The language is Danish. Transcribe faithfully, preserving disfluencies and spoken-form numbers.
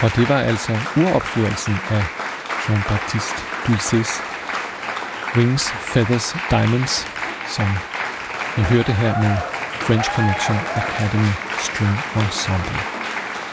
Og det var altså uropførelsen af Jean-Baptiste Dulcés Wings, Feathers, Diamonds, som jeg hørte her med French Connection Academy String Ensemble.